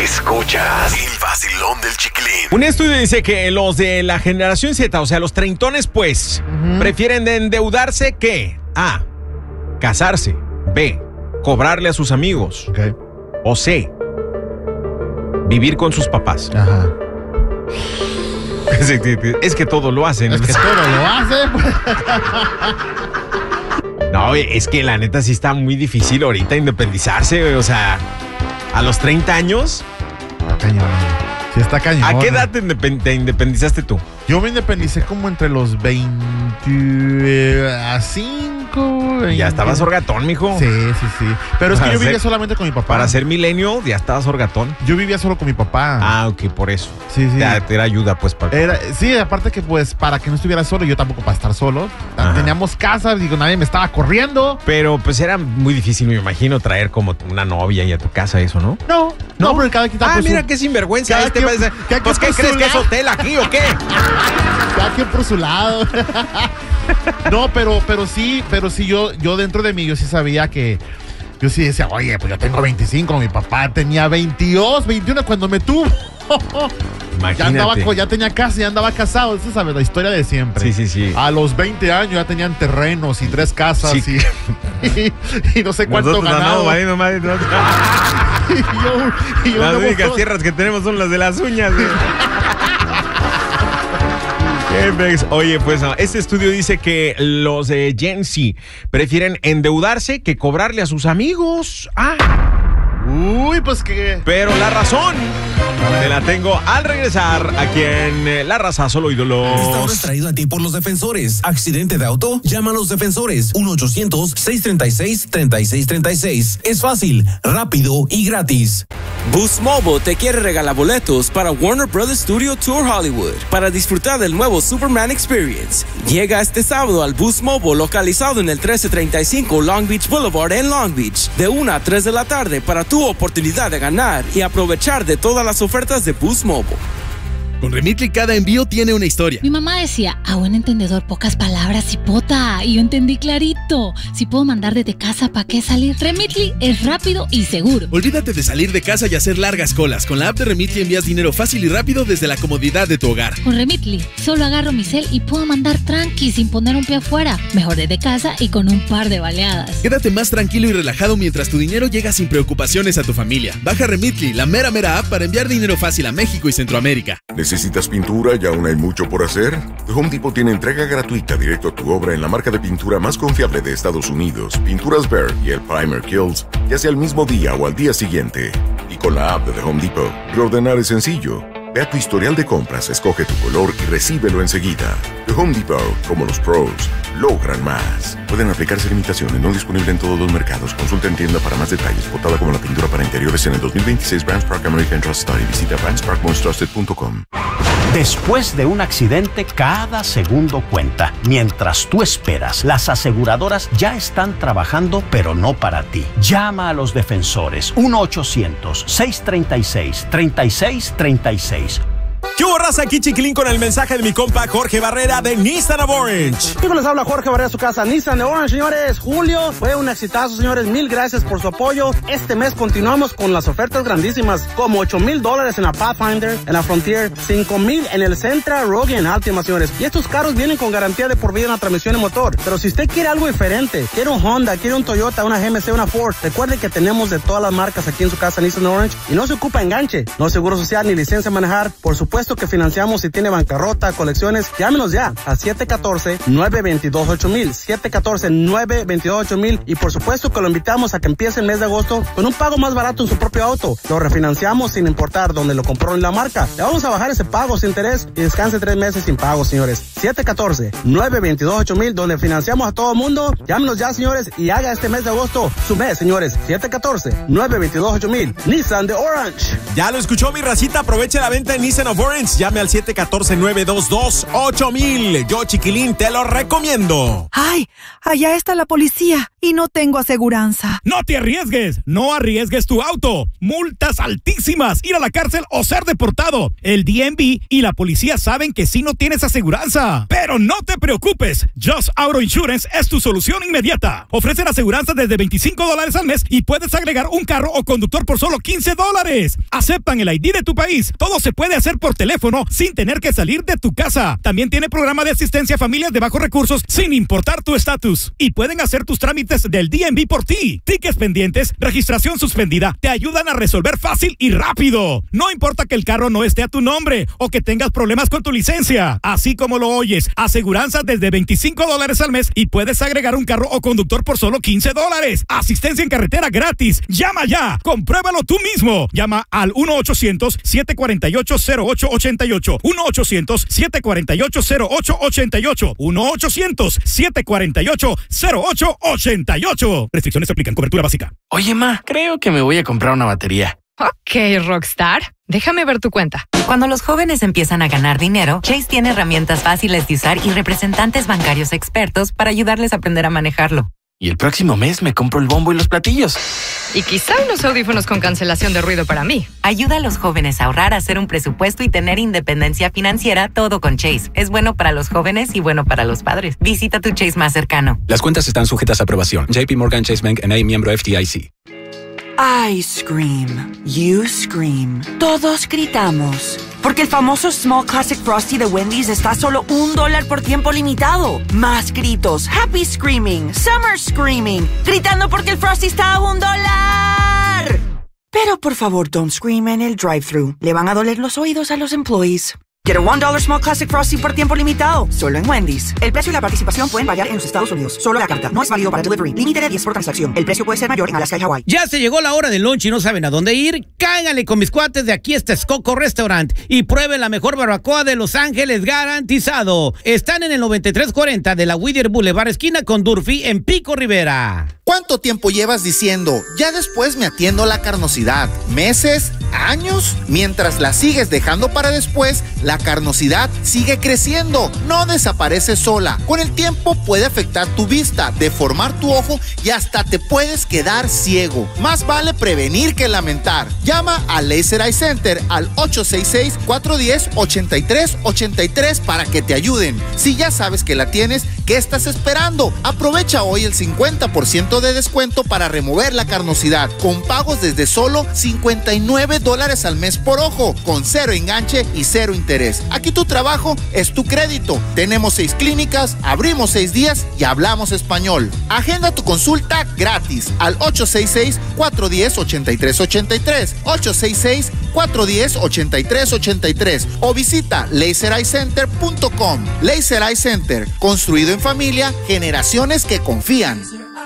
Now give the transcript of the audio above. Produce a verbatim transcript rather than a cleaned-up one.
Escuchas el vacilón del Chiquilín. Un estudio dice que los de la generación Z, o sea, los treintones, pues, uh-huh. prefieren de endeudarse que A, casarse, B, cobrarle a sus amigos, okay. o C, vivir con sus papás. Ajá. Es, es que todo lo hacen. Es que todo lo hacen. No, es que la neta sí está muy difícil ahorita independizarse, o sea, a los treinta años. Cañón. Sí está cañón. ¿A qué edad te, independ- te independizaste tú? Yo me independicé como entre los veinticinco. veinte. Ya estabas orgatón, mijo. Sí, sí, sí. Pero es Para que yo vivía ser- solamente con mi papá. Para ser milenio, ya estabas orgatón. Yo vivía solo con mi papá. Ah, ok, por eso. Sí, sí. Te, te era ayuda, pues, para... Era, sí, aparte que pues para que no estuviera solo, yo tampoco para estar solo. Ajá. Teníamos casa, digo, nadie me estaba corriendo. Pero, pues, era muy difícil, me imagino, traer como una novia y a tu casa eso, ¿no? No, no, ¿No? pero cada quien está Ah, por mira su, qué sinvergüenza. Cada Este quien- parece- cada pues, ¿qué quien por crees su que es lado. hotel aquí o qué? cada quien por su lado. No, pero, pero sí, pero sí, yo, yo dentro de mí, yo sí sabía que, yo sí decía, oye, pues yo tengo veinticinco, mi papá tenía veintidós, veintiuno cuando me tuvo. Imagínate. Ya andaba, co- ya tenía casa, ya andaba casado, esa es la verdad, la historia de siempre. Sí, sí, sí. A los veinte años ya tenían terrenos y tres casas Sí. y, y, y no sé cuánto Nosotros ganado. andamos valiendo madre, ¿no? Y yo, y yo Las luego únicas todo- tierras que tenemos son las de las uñas. ¿Eh? Qué pex. Oye, pues no, este estudio dice que los de Gen Z prefieren endeudarse que cobrarle a sus amigos. Ah, Uy, pues que... pero la razón te la tengo al regresar aquí en eh, La Raza Solo Esta hora es Ídolos. traído a ti por los defensores. Accidente de auto, llama a los defensores. uno ochocientos, seiscientos treinta y seis, treinta y seis treinta y seis. Es fácil, rápido y gratis. Boost Mobile te quiere regalar boletos para Warner Brothers Studio Tour Hollywood para disfrutar del nuevo Superman Experience. Llega este sábado al Boost Mobile localizado en el trece treinta y cinco Long Beach Boulevard en Long Beach de una a tres de la tarde para tu oportunidad de ganar y aprovechar de todas las ofertas de Boost Mobile. Con Remitly cada envío tiene una historia. Mi mamá decía, a buen entendedor pocas palabras, cipota. Y yo entendí clarito. Si puedo mandar desde casa, ¿para qué salir? Remitly es rápido y seguro. Olvídate de salir de casa y hacer largas colas. Con la app de Remitly envías dinero fácil y rápido desde la comodidad de tu hogar. Con Remitly, solo agarro mi cel y puedo mandar tranqui sin poner un pie afuera. Mejor desde casa y con un par de baleadas. Quédate más tranquilo y relajado mientras tu dinero llega sin preocupaciones a tu familia. Baja Remitly, la mera mera app para enviar dinero fácil a México y Centroamérica. ¿Necesitas pintura y aún hay mucho por hacer? The Home Depot tiene entrega gratuita directo a tu obra en la marca de pintura más confiable de Estados Unidos, Pinturas Behr y el Primer Kills, ya sea el mismo día o al día siguiente. Y con la app de The Home Depot, reordenar es sencillo. Ve a tu historial de compras, escoge tu color y recíbelo enseguida. The Home Depot, como los pros, logran más. Pueden aplicarse limitaciones, no disponible en todos los mercados. Consulta en tienda para más detalles. Votada como la pintura para interiores en el dos mil veintiséis Brands Park American Trust Study. Visita brands park most trusted punto com. Después de un accidente, cada segundo cuenta. Mientras tú esperas, las aseguradoras ya están trabajando, pero no para ti. Llama a los defensores. uno ochocientos, seiscientos treinta y seis, treinta y seis treinta y seis. ¿Qué hubo, raza? Aquí Chiquilín con el mensaje de mi compa Jorge Barrera de Nissan of Orange. Chicos, les habla Jorge Barrera, su casa Nissan de Orange, señores. Julio fue un exitazo, señores. Mil gracias por su apoyo. Este mes continuamos con las ofertas grandísimas, como ocho mil dólares en la Pathfinder, en la Frontier, cinco mil en el Sentra, Rogue y en Altima, señores. Y estos carros vienen con garantía de por vida en la transmisión y motor. Pero si usted quiere algo diferente, quiere un Honda, quiere un Toyota, una G M C, una Ford, recuerde que tenemos de todas las marcas aquí en su casa Nissan de Orange. Y no se ocupa enganche, no seguro social ni licencia de manejar. Por supuesto que financiamos si tiene bancarrota, colecciones. Llámenos ya a siete uno cuatro, nueve dos dos, ocho mil, siete uno cuatro, nueve dos dos, ocho mil, y por supuesto que lo invitamos a que empiece el mes de agosto con un pago más barato en su propio auto. Lo refinanciamos sin importar dónde lo compró ni la marca. Le vamos a bajar ese pago sin interés y descanse tres meses sin pago, señores. siete uno cuatro, nueve dos dos, ocho mil, donde financiamos a todo el mundo. Llámenos ya, señores, y haga este mes de agosto su mes, señores. siete uno cuatro, nueve dos dos, ocho mil. Nissan de Orange. Ya lo escuchó, mi racita. Aproveche la venta en Nissan of Orange. Llame al siete uno cuatro, nueve dos dos, ocho mil. Yo, Chiquilín, te lo recomiendo. ¡Ay! Allá está la policía. y no tengo aseguranza. ¡No te arriesgues! ¡No arriesgues tu auto! ¡Multas altísimas! ¡Ir a la cárcel o ser deportado! El D M V y la policía saben que sí no tienes aseguranza. Pero no te preocupes. Just Auto Insurance es tu solución inmediata. Ofrecen aseguranza desde veinticinco dólares al mes y puedes agregar un carro o conductor por solo quince dólares. Aceptan el I D de tu país. Todo se puede hacer por teléfono sin tener que salir de tu casa. También tiene programa de asistencia a familias de bajos recursos sin importar tu estatus. Y pueden hacer tus trámites del D M V por ti. Tickets pendientes, registración suspendida, te ayudan a resolver fácil y rápido. No importa que el carro no esté a tu nombre o que tengas problemas con tu licencia. Así como lo oyes, aseguranza desde veinticinco dólares al mes y puedes agregar un carro o conductor por solo quince dólares. Asistencia en carretera gratis. Llama ya. Compruébalo tú mismo. Llama al uno ochocientos, siete cuatro ocho, cero ocho ocho ocho. uno ochocientos, siete cuatro ocho, cero ocho ocho ocho. uno ochocientos, siete cuatro ocho, cero ocho ocho ocho. Restricciones se aplican. Cobertura básica. Oye, ma, creo que me voy a comprar una batería. Ok, Rockstar. Déjame ver tu cuenta. Cuando los jóvenes empiezan a ganar dinero, Chase tiene herramientas fáciles de usar y representantes bancarios expertos para ayudarles a aprender a manejarlo. Y el próximo mes me compro el bombo y los platillos. Y quizá unos audífonos con cancelación de ruido para mí. Ayuda a los jóvenes a ahorrar, a hacer un presupuesto y tener independencia financiera, todo con Chase. Es bueno para los jóvenes y bueno para los padres. Visita tu Chase más cercano. Las cuentas están sujetas a aprobación. J P Morgan Chase Bank N A, miembro F D I C. I scream. You scream. Todos gritamos. Porque el famoso Small Classic Frosty de Wendy's está a solo un dólar por tiempo limitado. Más gritos. Happy Screaming. Summer Screaming. Gritando porque el Frosty está a un dólar. Pero por favor, don't scream en el drive-thru. Le van a doler los oídos a los employees. Get a one dollar Small Classic Frosty por tiempo limitado. Solo en Wendy's. El precio y la participación pueden variar en los Estados Unidos. Solo la carta. No es válido para delivery. Límite de diez por transacción. El precio puede ser mayor en Alaska y Hawái. Ya se llegó la hora del lunch y no saben a dónde ir. Cáiganle con mis cuates de aquí está Texcoco Restaurant y prueben la mejor barbacoa de Los Ángeles garantizado. Están en el noventa y tres cuarenta de la Whittier Boulevard, esquina con Durfee en Pico Rivera. ¿Cuánto tiempo llevas diciendo, ya después me atiendo la carnosidad? ¿Meses? ¿Años? Mientras la sigues dejando para después, la carnosidad sigue creciendo. No desaparece sola. Con el tiempo puede afectar tu vista, deformar tu ojo y hasta te puedes quedar ciego. Más vale prevenir que lamentar. Llama a Laser Eye Center al ocho seis seis, cuatro uno cero, ocho tres ocho tres para que te ayuden. Si ya sabes que la tienes, ¿qué estás esperando? Aprovecha hoy el cincuenta por ciento de descuento para remover la carnosidad con pagos desde solo cincuenta y nueve dólares al mes por ojo, con cero enganche y cero interés. Aquí tu trabajo es tu crédito. Tenemos seis clínicas, abrimos seis días y hablamos español. Agenda tu consulta gratis al ocho seis seis, cuatro uno cero, ocho tres ocho tres, ocho seis seis, cuatro uno cero, ocho tres ocho tres o visita laser eye center punto com. Laser Eye Center, construido en familia, generaciones que confían.